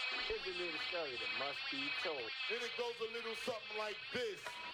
Here's a little story that must be told. And it goes a little something like this.